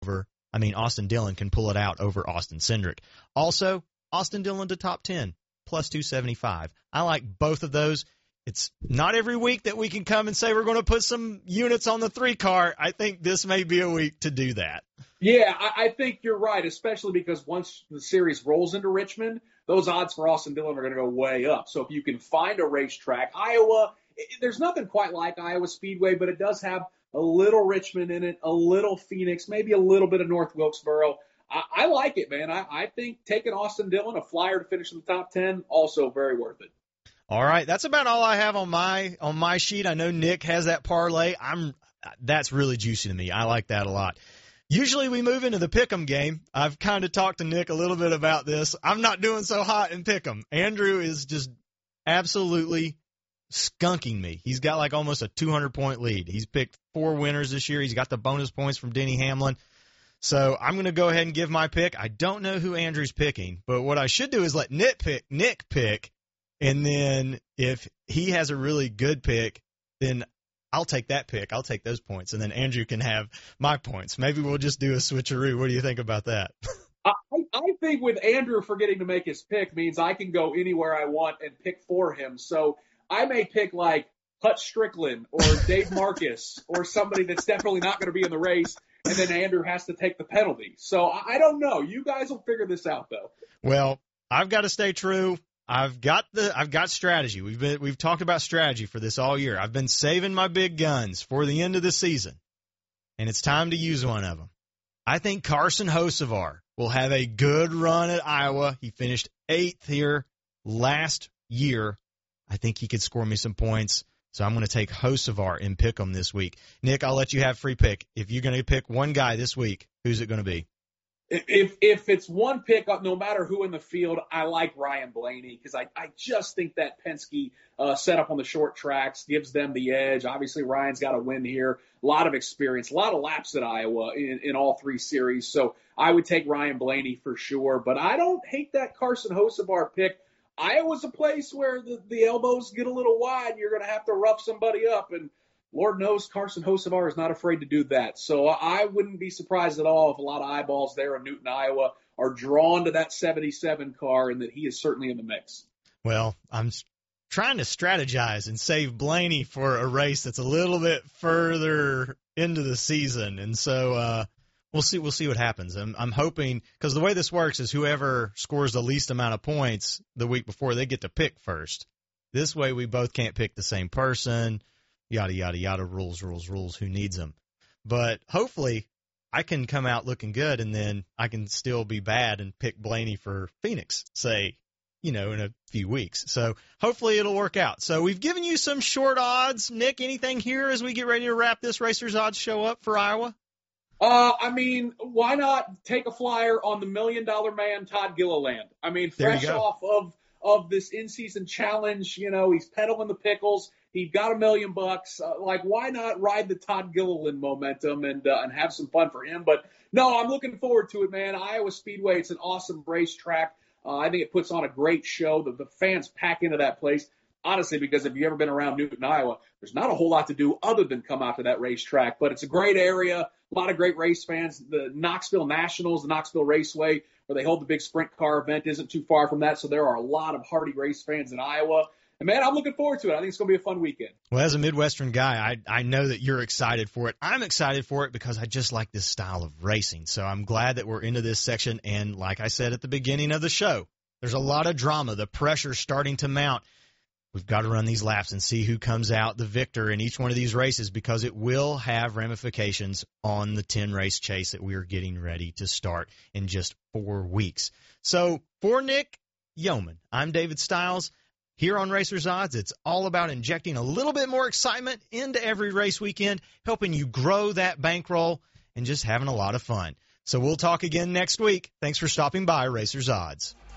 Austin Dillon can pull it out over Austin Cindric. Also, Austin Dillon to top 10, plus 275. I like both of those. It's not every week that we can come and say we're going to put some units on the 3-car. I think this may be a week to do that. Yeah, I think you're right, especially because once the series rolls into Richmond, those odds for Austin Dillon are going to go way up. So if you can find a racetrack, Iowa, there's nothing quite like Iowa Speedway, but it does have a little Richmond in it, a little Phoenix, maybe a little bit of North Wilkesboro. I like it, man. I think taking Austin Dillon, a flyer to finish in the top 10, also very worth it. All right, that's about all I have on my sheet. I know Nick has that parlay. That's really juicy to me. I like that a lot. Usually we move into the Pick'em game. I've kind of talked to Nick a little bit about this. I'm not doing so hot in Pick'em. Andrew is just absolutely skunking me. He's got like almost a 200-point lead. He's picked 4 winners this year. He's got the bonus points from Denny Hamlin. So I'm going to go ahead and give my pick. I don't know who Andrew's picking, but what I should do is let Nick pick. And then if he has a really good pick, then I'll take that pick. I'll take those points. And then Andrew can have my points. Maybe we'll just do a switcheroo. What do you think about that? I think with Andrew forgetting to make his pick means I can go anywhere I want and pick for him. So I may pick like Hutch Strickland or Dave Marcus or somebody that's definitely not going to be in the race. And then Andrew has to take the penalty. So I don't know. You guys will figure this out, though. Well, I've got to stay true. I've got strategy. We've talked about strategy for this all year. I've been saving my big guns for the end of the season, and it's time to use one of them. I think Carson Hocevar will have a good run at Iowa. He finished 8th here last year. I think he could score me some points, so I'm going to take Hocevar and pick him this week. Nick, I'll let you have free pick. If you're going to pick one guy this week, who's it going to be? If it's one pick, no matter who in the field, I like Ryan Blaney because I just think that Penske setup on the short tracks gives them the edge. Obviously, Ryan's got a win here, a lot of experience, a lot of laps at Iowa in all 3 series. So I would take Ryan Blaney for sure. But I don't hate that Carson Hocevar pick. Iowa's a place where the elbows get a little wide. You're going to have to rough somebody up, and Lord knows Carson Hocevar is not afraid to do that. So I wouldn't be surprised at all if a lot of eyeballs there in Newton, Iowa are drawn to that 77 car and that he is certainly in the mix. Well, I'm trying to strategize and save Blaney for a race that's a little bit further into the season. And so we'll see what happens. I'm hoping, because the way this works is whoever scores the least amount of points the week before, they get to pick first. This way we both can't pick the same person. Yada, yada, yada, rules, who needs them? But hopefully I can come out looking good, and then I can still be bad and pick Blaney for Phoenix, say, in a few weeks. So hopefully it'll work out. So we've given you some short odds. Nick, anything here as we get ready to wrap this Racers Odds show up for Iowa? Why not take a flyer on the $1 Million Man, Todd Gilliland? Fresh off of this in-season challenge, he's peddling the pickles. He got $1 million. Why not ride the Todd Gilliland momentum and have some fun for him? But no, I'm looking forward to it, man. Iowa Speedway, it's an awesome racetrack. I think it puts on a great show. The fans pack into that place. Honestly, because if you've ever been around Newton, Iowa, there's not a whole lot to do other than come out to that racetrack. But it's a great area, a lot of great race fans. The Knoxville Nationals, the Knoxville Raceway, where they hold the big sprint car event, isn't too far from that. So there are a lot of hardy race fans in Iowa. And, man, I'm looking forward to it. I think it's going to be a fun weekend. Well, as a Midwestern guy, I know that you're excited for it. I'm excited for it because I just like this style of racing. So I'm glad that we're into this section. And like I said at the beginning of the show, there's a lot of drama. The pressure's starting to mount. We've got to run these laps and see who comes out the victor in each one of these races because it will have ramifications on the 10-race chase that we are getting ready to start in just 4 weeks. So for Nick Yeoman, I'm David Stiles. Here on Racers Odds, it's all about injecting a little bit more excitement into every race weekend, helping you grow that bankroll, and just having a lot of fun. So we'll talk again next week. Thanks for stopping by Racers Odds.